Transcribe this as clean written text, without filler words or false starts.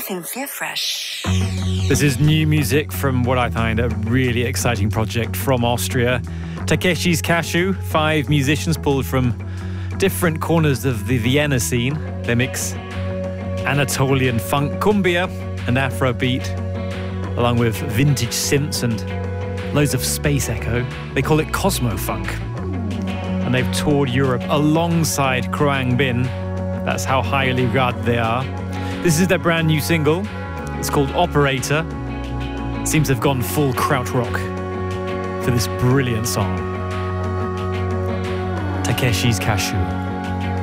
Nothing Fear Fresh. This is new music from what I find a really exciting project from Austria. Takeshi's Cashew, 5 musicians pulled from different corners of the Vienna scene. They mix Anatolian funk, cumbia and Afrobeat, along with vintage synths and loads of space echo. They call it Cosmo Funk. And they've toured Europe alongside Kroang Bin. That's how highly regarded they are. This is their brand new single. It's called Operator. It seems they've gone full krautrock for this brilliant song. Takeshi's Cashew.